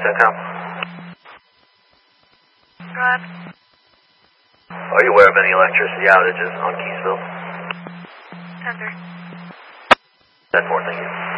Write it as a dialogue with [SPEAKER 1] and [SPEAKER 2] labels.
[SPEAKER 1] CENTCOM.
[SPEAKER 2] Go ahead.
[SPEAKER 1] Are you aware of any electricity outages on Keysville?
[SPEAKER 2] 10-3.
[SPEAKER 1] 10-4, thank you.